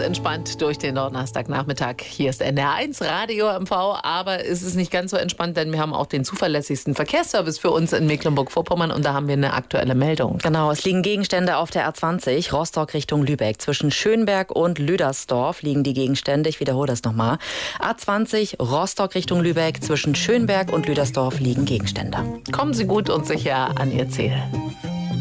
entspannt durch den Donnerstagnachmittag. Hier ist NDR1 Radio MV, aber es ist nicht ganz so entspannt, denn wir haben auch den zuverlässigsten Verkehrsservice für uns in Mecklenburg-Vorpommern und da haben wir eine aktuelle Meldung. Genau, es liegen Gegenstände auf der A20, Rostock Richtung Lübeck. Zwischen Schönberg und Lüdersdorf liegen die Gegenstände. Ich wiederhole das nochmal. A20, Rostock Richtung Lübeck. Zwischen Schönberg und Lüdersdorf liegen Gegenstände. Kommen Sie gut und sicher an Ihr Ziel.